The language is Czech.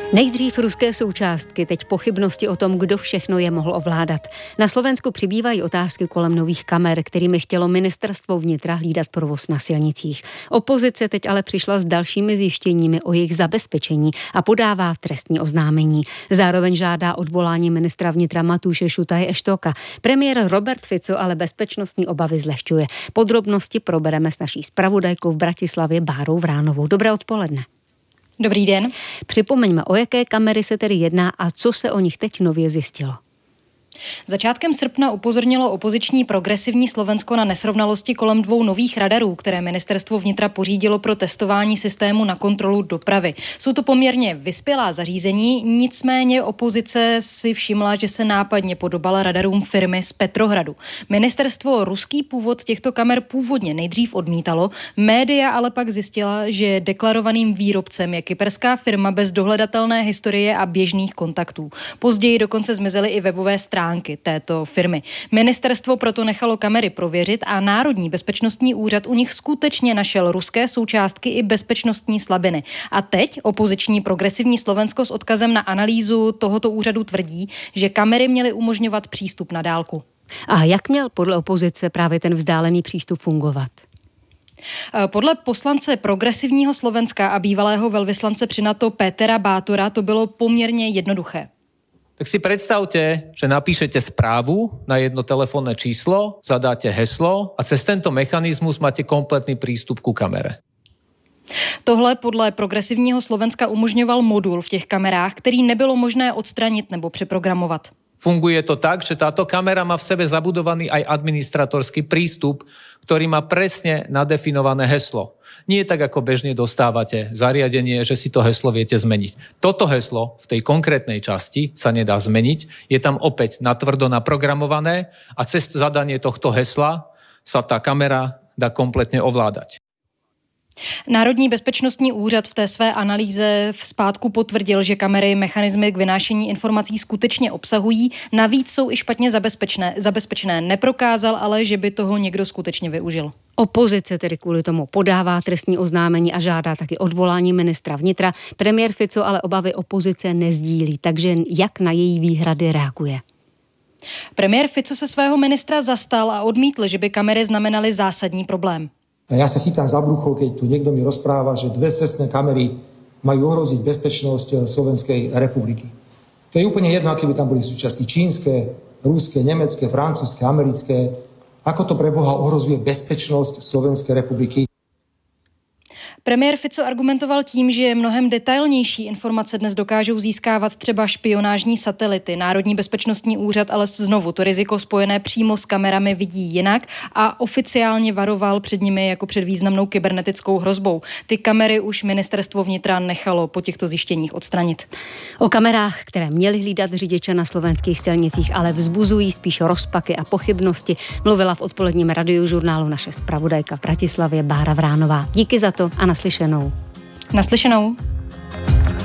Nejdřív ruské součástky, teď pochybnosti o tom, kdo všechno je mohl ovládat. Na Slovensku přibývají otázky kolem nových kamer, kterými chtělo ministerstvo vnitra hlídat provoz na silnicích. Opozice teď ale přišla s dalšími zjištěními o jejich zabezpečení a podává trestní oznámení. Zároveň žádá odvolání ministra vnitra Matúše Šutaje Eštoka. Premiér Robert Fico ale bezpečnostní obavy zlehčuje. Podrobnosti probereme s naší zpravodajkou v Bratislavě Bárou Vránovou. Dobré odpoledne. Dobrý den. Připomeňme, o jaké kamery se tedy jedná a co se o nich teď nově zjistilo. Začátkem srpna upozornilo opoziční Progresivní Slovensko na nesrovnalosti kolem 2 nových radarů, které ministerstvo vnitra pořídilo pro testování systému na kontrolu dopravy. Jsou to poměrně vyspělá zařízení, nicméně opozice si všimla, že se nápadně podobala radarům firmy z Petrohradu. Ministerstvo ruský původ těchto kamer původně nejdřív odmítalo, média ale pak zjistila, že deklarovaným výrobcem je kyperská firma bez dohledatelné historie a běžných kontaktů. Později dokonce zmizely i webové stránky této firmy. Ministerstvo proto nechalo kamery prověřit a Národní bezpečnostní úřad u nich skutečně našel ruské součástky i bezpečnostní slabiny. A teď opoziční Progresivní Slovensko s odkazem na analýzu tohoto úřadu tvrdí, že kamery měly umožňovat přístup na dálku. A jak měl podle opozice právě ten vzdálený přístup fungovat? Podle poslance Progresivního Slovenska a bývalého velvyslance při NATO Petera Bátora to bylo poměrně jednoduché. Tak si predstavte, že napíšete správu na jedno telefónne číslo, zadáte heslo a cez tento mechanizmus máte kompletný prístup ku kamere. Tohle podle Progresivního Slovenska umožňoval modul v těch kamerách, který nebylo možné odstranit nebo přeprogramovat. Funguje to tak, že táto kamera má v sebe zabudovaný aj administratorský prístup, ktorý má presne nadefinované heslo. Nie tak, ako bežne dostávate zariadenie, že si to heslo viete zmeniť. Toto heslo v tej konkrétnej časti sa nedá zmeniť. Je tam opäť natvrdo naprogramované a cez zadanie tohto hesla sa tá kamera dá kompletne ovládať. Národní bezpečnostní úřad v té své analýze vzpátku potvrdil, že kamery mechanismy k vynášení informací skutečně obsahují, navíc jsou i špatně zabezpečené. Neprokázal ale, že by toho někdo skutečně využil. Opozice tedy kvůli tomu podává trestní oznámení a žádá taky odvolání ministra vnitra. Premiér Fico ale obavy opozice nezdílí, takže jak na její výhrady reaguje? Premiér Fico se svého ministra zastal a odmítl, že by kamery znamenaly zásadní problém. Ja sa chytám za brucho, keď tu niekto mi rozpráva, že 2 cestné kamery majú ohroziť bezpečnosť Slovenskej republiky. To je úplne jedno, aké by tam boli súčiastky čínske, ruské, nemecké, francúzske, americké. Ako to pre Boha ohrozuje bezpečnosť Slovenskej republiky? Premiér Fico argumentoval tím, že mnohem detailnější informace dnes dokážou získávat třeba špionážní satelity. Národní bezpečnostní úřad ale znovu to riziko spojené přímo s kamerami vidí jinak a oficiálně varoval před nimi jako před významnou kybernetickou hrozbou. Ty kamery už ministerstvo vnitra nechalo po těchto zjištěních odstranit. O kamerách, které měly hlídat řidiče na slovenských silnicích, ale vzbuzují spíš rozpaky a pochybnosti, mluvila v odpoledním radiožurnálu naše zpravodajka v Bratislavě Bára Vránová. Díky za to a naslyšenou. Naslyšenou.